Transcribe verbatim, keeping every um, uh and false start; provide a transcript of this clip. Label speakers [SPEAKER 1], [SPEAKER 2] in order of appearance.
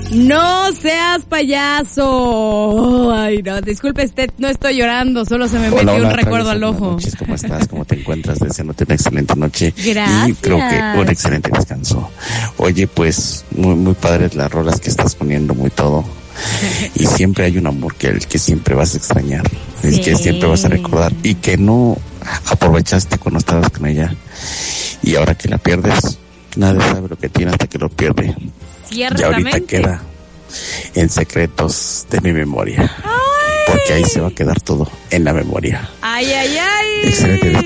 [SPEAKER 1] No seas payaso. Ay, no, disculpe usted, no estoy llorando, solo se me
[SPEAKER 2] Hola,
[SPEAKER 1] metió
[SPEAKER 2] hola,
[SPEAKER 1] un recuerdo al ojo.
[SPEAKER 2] Buenas noches, ¿cómo estás? ¿Cómo te encuentras? Deseándote una excelente noche.
[SPEAKER 1] Gracias.
[SPEAKER 2] Y creo que un excelente descanso. Oye, pues, muy, muy padres las rolas que estás poniendo, muy todo. Y siempre hay un amor que el que siempre vas a extrañar, sí. El que siempre vas a recordar y que no aprovechaste cuando estabas con ella. Y ahora que la pierdes, nadie sabe lo que tiene hasta que lo pierde. Y ahorita queda en secretos de mi memoria. Ay. Porque ahí se va a quedar todo en la memoria.
[SPEAKER 1] Ay, ay, ay.
[SPEAKER 2] Excelente.